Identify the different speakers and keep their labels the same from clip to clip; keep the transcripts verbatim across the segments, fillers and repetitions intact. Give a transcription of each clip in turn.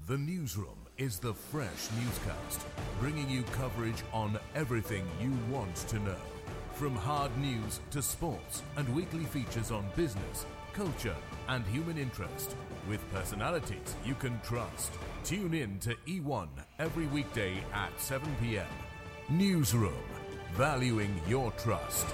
Speaker 1: The Newsroom is the fresh newscast, bringing you coverage on everything you want to know. From hard news to sports and weekly features on business, culture and human interest, with personalities you can trust. Tune in to E one every weekday at seven p.m. Newsroom, valuing your trust.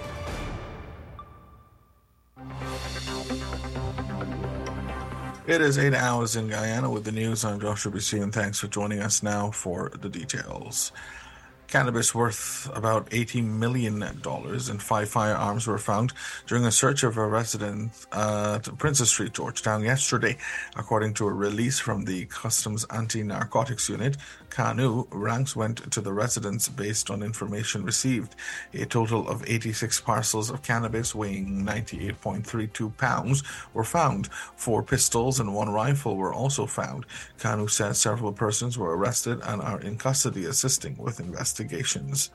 Speaker 2: It is eight hours in Guyana with the news. I'm Joshua B C, and thanks for joining us now for the details. Cannabis worth about eighty million dollars and five firearms were found during a search of a residence at Princess Street, Georgetown yesterday. According to a release from the Customs Anti-Narcotics Unit, C A N U, ranks went to the residence based on information received. A total of eighty-six parcels of cannabis weighing ninety-eight point three two pounds were found. Four pistols and one rifle were also found. C A N U says several persons were arrested and are in custody assisting with investigations.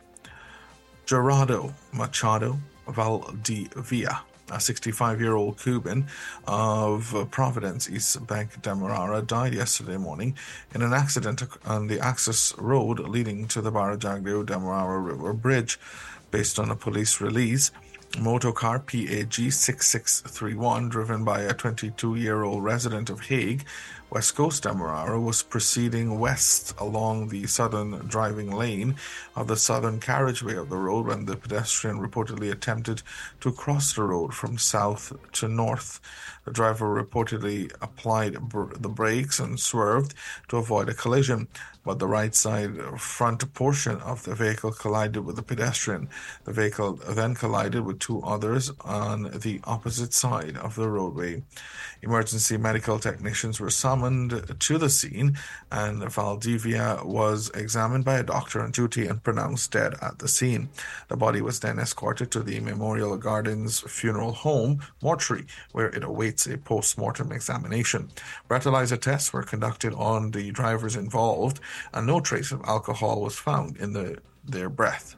Speaker 2: Gerardo Machado Valdivia, a sixty-five-year-old Cuban of Providence, East Bank, Demerara, died yesterday morning in an accident on the access road leading to the Barajagdeo-Demerara River Bridge. Based on a police release, motorcar P A G six six three one, driven by a twenty-two-year-old resident of Hague, West Coast, Demerara, was proceeding west along the southern driving lane of the southern carriageway of the road when the pedestrian reportedly attempted to cross the road from south to north. The driver reportedly applied br- the brakes and swerved to avoid a collision, but the right side front portion of the vehicle collided with the pedestrian. The vehicle then collided with two others on the opposite side of the roadway. Emergency medical technicians were summoned to the scene, and Valdivia was examined by a doctor on duty and pronounced dead at the scene. The body was then escorted to the Memorial Gardens Funeral Home mortuary, where it awaits a post-mortem examination. Breathalyzer tests were conducted on the drivers involved, and no trace of alcohol was found in the, their breath.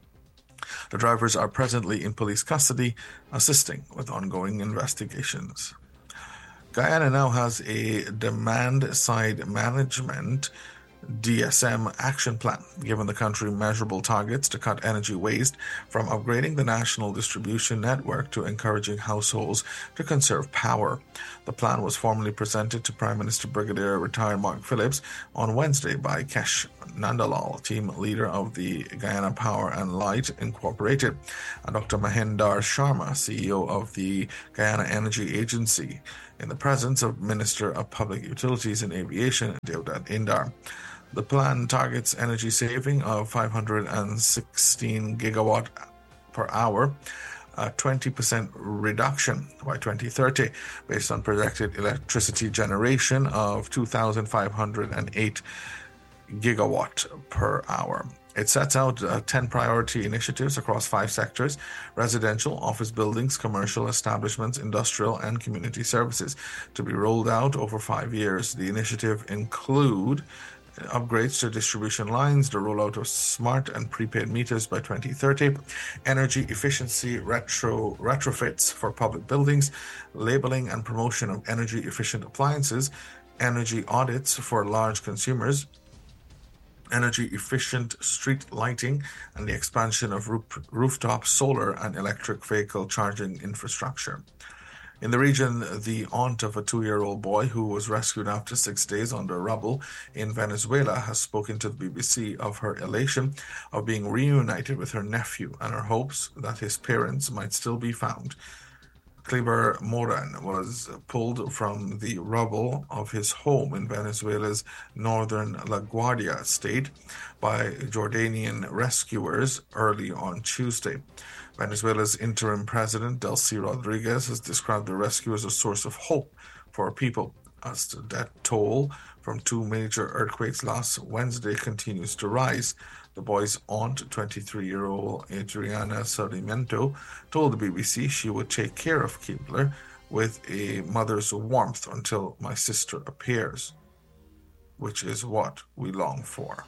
Speaker 2: The drivers are presently in police custody, assisting with ongoing investigations. Guyana now has a demand-side management D S M action plan, giving the country measurable targets to cut energy waste, from upgrading the national distribution network to encouraging households to conserve power. The plan was formally presented to Prime Minister Brigadier retired Mark Phillips on Wednesday by Kesh Nandalal, team leader of the Guyana Power and Light Incorporated, and Doctor Mahindar Sharma, C E O of the Guyana Energy Agency, in the presence of Minister of Public Utilities and Aviation, Deodat Indar. The plan targets energy saving of five hundred sixteen gigawatt per hour, a twenty percent reduction by twenty thirty, based on projected electricity generation of two thousand five hundred eight gigawatt per hour. It sets out uh, ten priority initiatives across five sectors: residential, office buildings, commercial establishments, industrial, and community services, to be rolled out over five years. The initiative include upgrades to distribution lines, the rollout of smart and prepaid meters by twenty thirty, energy efficiency retro retrofits for public buildings, labeling and promotion of energy efficient appliances, energy audits for large consumers, energy efficient street lighting, and the expansion of roof, rooftop solar and electric vehicle charging infrastructure. In the region, the aunt of a two-year-old boy who was rescued after six days under rubble in Venezuela has spoken to the B B C of her elation of being reunited with her nephew and her hopes that his parents might still be found. Kleber Moran was pulled from the rubble of his home in Venezuela's northern La Guardia state by Jordanian rescuers early on Tuesday. Venezuela's interim president, Delcy Rodriguez, has described the rescue as a source of hope for our people, as the death toll from two major earthquakes last Wednesday continues to rise. The boy's aunt, twenty-three-year-old Adriana Sarmiento, told the B B C she would take care of Keebler with a mother's warmth until my sister appears, which is what we long for.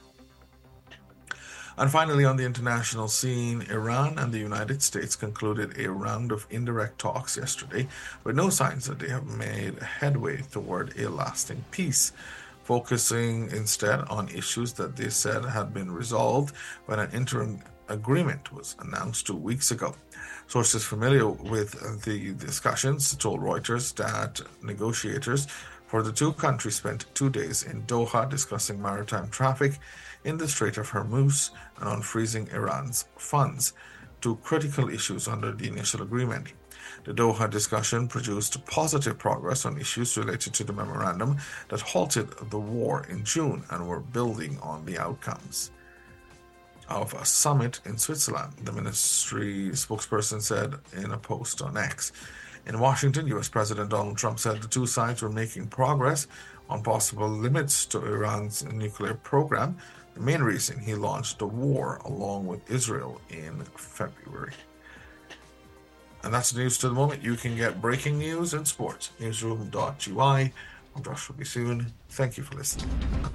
Speaker 2: And finally, on the international scene, Iran and the United States concluded a round of indirect talks yesterday with no signs that they have made headway toward a lasting peace. focusing instead on issues that they said had been resolved when an interim agreement was announced two weeks ago. Sources familiar with the discussions told Reuters that negotiators for the two countries spent two days in Doha discussing maritime traffic in the Strait of Hormuz and on freezing Iran's funds, two critical issues under the initial agreement. The Doha discussion produced positive progress on issues related to the memorandum that halted the war in June and were building on the outcomes of a summit in Switzerland, the ministry spokesperson said in a post on X. In Washington, U S President Donald Trump said the two sides were making progress on possible limits to Iran's nuclear program, the main reason he launched the war along with Israel in February. And that's the news to the moment. You can get breaking news and sports. newsroom dot g y. I'm Joshua Bissoon. Thank you for listening.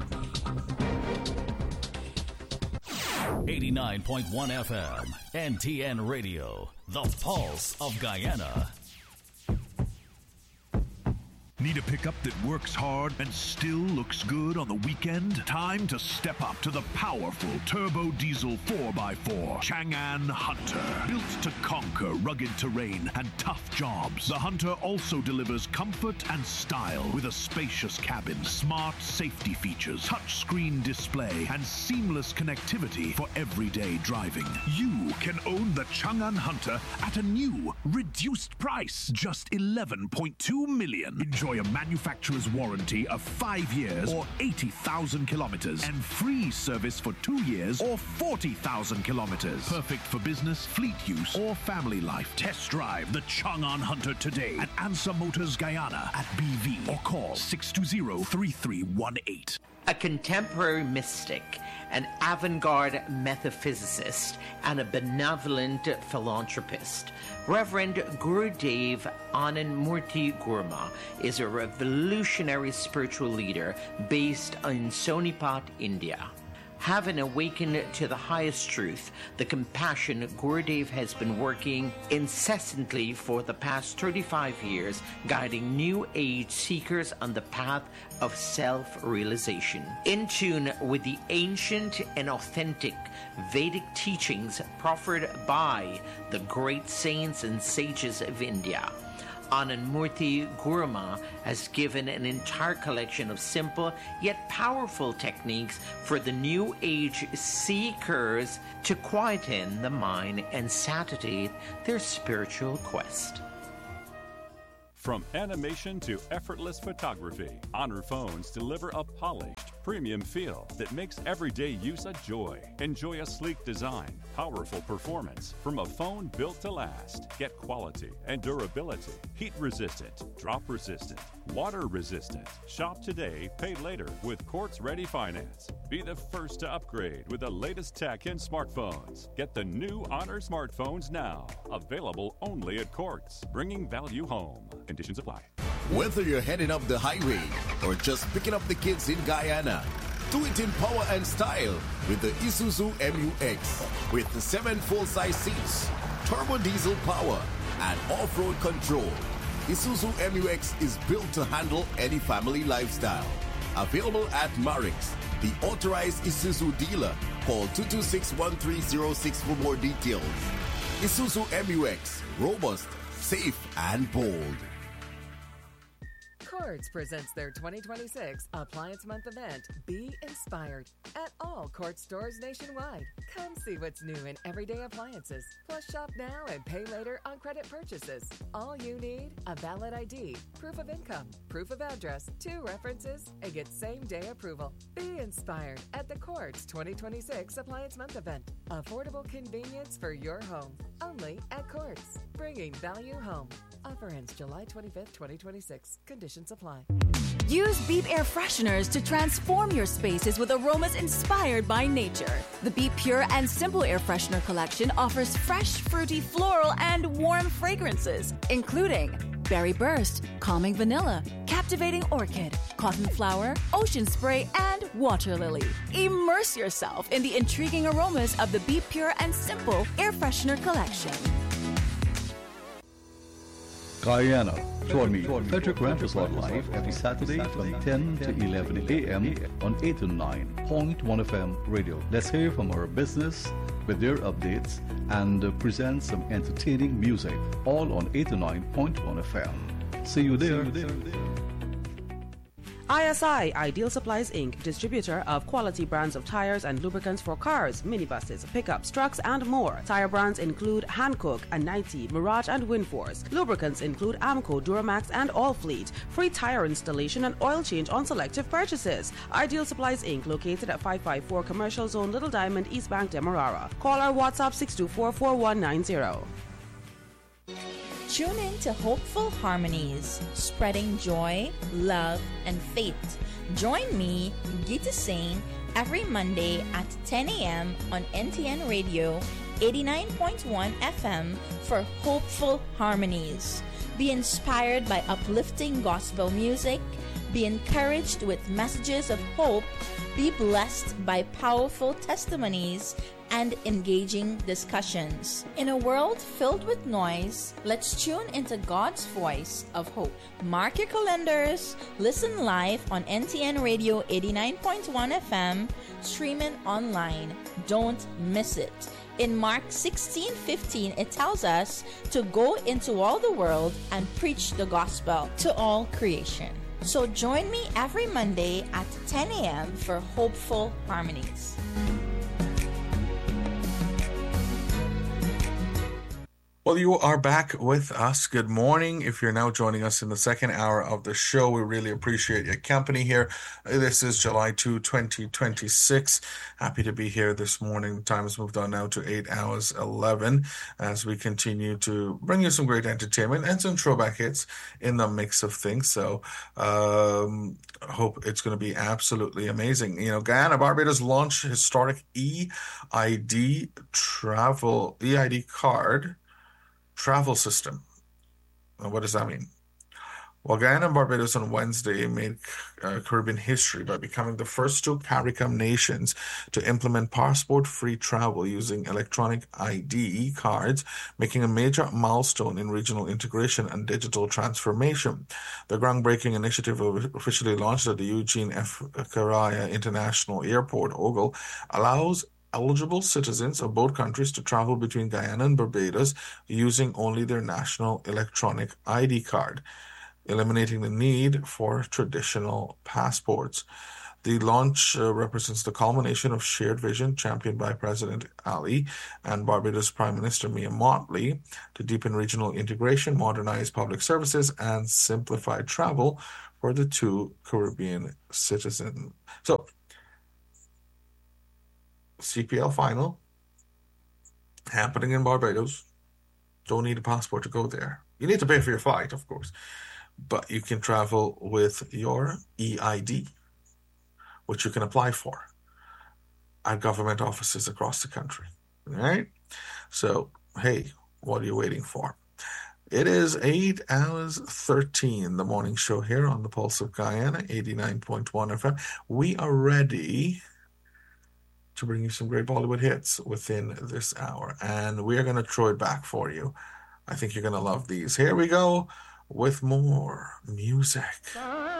Speaker 3: eighty-nine point one F M, N T N Radio, the pulse of Guyana.
Speaker 4: Need a pickup that works hard and still looks good on the weekend? Time to step up to the powerful turbo diesel four by four Chang'an Hunter. Built to conquer rugged terrain and tough jobs, the Hunter also delivers comfort and style with a spacious cabin, smart safety features, touchscreen display, and seamless connectivity for everyday driving. You can own the Chang'an Hunter at a new, reduced price, just eleven point two million dollars. Enjoy a manufacturer's warranty of five years or eighty thousand kilometers and free service for two years or forty thousand kilometers. Perfect for business, fleet use, or family life. Test drive the Chang'an Hunter today at Ansa Motors Guyana at B V or call six two zero, three three one eight.
Speaker 5: A contemporary mystic, an avant-garde metaphysicist, and a benevolent philanthropist, Reverend Gurudev Anandamurti Gurma is a revolutionary spiritual leader based in Sonipat, India. Having awakened to the highest truth, the compassion, Gurudev has been working incessantly for the past thirty-five years, guiding new age seekers on the path of self-realization. In tune with the ancient and authentic Vedic teachings proffered by the great saints and sages of India, Anandamurti Gurma has given an entire collection of simple yet powerful techniques for the New Age seekers to quieten the mind and satiate their spiritual quest.
Speaker 6: From animation to effortless photography, Honor phones deliver a polished, premium feel that makes everyday use a joy. Enjoy a sleek design, powerful performance from a phone built to last. Get quality and durability, heat resistant, drop resistant, water resistant. Shop today, pay later with Quartz Ready Finance. Be the first to upgrade with the latest tech in smartphones. Get the new Honor smartphones now. Available only at Quartz, bringing value home. Conditions apply.
Speaker 7: Whether you're heading up the highway or just picking up the kids in Guyana, do it in power and style with the Isuzu M U X. With the seven full-size seats, turbo diesel power, and off-road control, Isuzu M U X is built to handle any family lifestyle. Available at Marix, the authorized Isuzu dealer. Call two two six, one three zero six for more details. Isuzu M U X, robust, safe, and bold.
Speaker 8: Quartz presents their twenty twenty-six Appliance Month event, Be Inspired, at all Quartz stores nationwide. Come see what's new in everyday appliances. Plus, shop now and pay later on credit purchases. All you need, a valid I D, proof of income, proof of address, two references, and get same-day approval. Be inspired at the Quartz twenty twenty-six Appliance Month event. Affordable convenience for your home. Only at Quartz. Bringing value home. Offer ends July twenty-fifth, twenty twenty-six. Conditions apply.
Speaker 9: Use Beep Air Fresheners to transform your spaces with aromas inspired by nature. The Beep Pure and Simple Air Freshener collection offers fresh, fruity, floral, and warm fragrances, including Berry Burst, Calming Vanilla, Captivating Orchid, Cotton Flower, Ocean Spray, and Water Lily. Immerse yourself in the intriguing aromas of the Beep Pure and Simple Air Freshener collection.
Speaker 10: Guyana. Join me, Frederick Ramperswad live every Saturday from ten to eleven a.m. on eight oh nine point one F M radio. Let's hear from our business with their updates and uh, present some entertaining music, all on eight oh nine point one F M. See you there. See you there.
Speaker 11: I S I, Ideal Supplies Incorporated, distributor of quality brands of tires and lubricants for cars, minibuses, pickups, trucks, and more. Tire brands include Hankook and ninety, Mirage and Windforce. Lubricants include Amco, Duramax, and Allfleet. Free tire installation and oil change on selective purchases. Ideal Supplies Incorporated, located at five five four Commercial Zone, Little Diamond, East Bank, Demerara. Call our WhatsApp six two four, four one nine zero.
Speaker 12: Tune in to Hopeful Harmonies, spreading joy, love, and faith. Join me, Gita Singh, every Monday at ten a.m. on N T N Radio eighty-nine point one F M for Hopeful Harmonies. Be inspired by uplifting gospel music, be encouraged with messages of hope, be blessed by powerful testimonies, and engaging discussions. In a world filled with noise, let's tune into God's voice of hope. Mark your calendars, listen live on N T N Radio eighty-nine point one F M, streaming online. Don't miss it. In Mark sixteen fifteen, it tells us to go into all the world and preach the gospel to all creation. So join me every Monday at ten a.m. for Hopeful Harmonies.
Speaker 2: Well, you are back with us. Good morning. If you're now joining us in the second hour of the show, we really appreciate your company here. This is July second, twenty twenty-six. Happy to be here this morning. The time has moved on now to eight hours eleven as we continue to bring you some great entertainment and some throwback hits in the mix of things. So um, I hope it's going to be absolutely amazing. You know, Guyana, Barbados launched historic E I D travel, E I D card travel system. Now, what does that mean? Well, Guyana and Barbados on Wednesday made uh, Caribbean history by becoming the first two CARICOM nations to implement passport-free travel using electronic I D cards, making a major milestone in regional integration and digital transformation. The groundbreaking initiative officially launched at the Eugene F. Caraya International Airport, Ogle, allows eligible citizens of both countries to travel between Guyana and Barbados using only their national electronic I D card, eliminating the need for traditional passports. The launch uh, represents the culmination of shared vision championed by President Ali and Barbados Prime Minister Mia Mottley to deepen regional integration, modernize public services, and simplify travel for the two Caribbean citizens. So, C P L final happening in Barbados. Don't need a passport to go there. You need to pay for your flight, of course, but you can travel with your E I D, which you can apply for at government offices across the country. All right? So, hey, what are you waiting for? It is eight hours thirteen, the morning show here on the Pulse of Guyana, eighty-nine point one F M. We are ready to bring you some great Bollywood hits within this hour. And we're going to throw it back for you. I think you're going to love these. Here we go with more music.